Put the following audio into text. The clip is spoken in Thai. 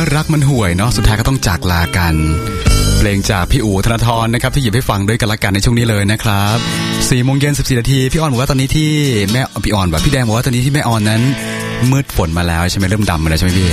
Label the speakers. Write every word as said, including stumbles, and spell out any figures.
Speaker 1: อรักมันห่วยเนาะสุดท้ายก็ต้องจากลากันเพลงจากพี่อู๋ธนทรนะครับที่หยิบให้ฟังด้วยกันละกันในช่วงนี้เลยนะครับสี่โมงเย็นสิบสี่นาทีพี่ออนบอกว่าตอนนี้ที่แม่พี่ออนแบบพี่แดงบอกว่าตอนนี้ที่แม่ออนนั้นมืดฝนมาแล้วใช่ไหมเริ่มดำมาแล้วใช่ไหมพี่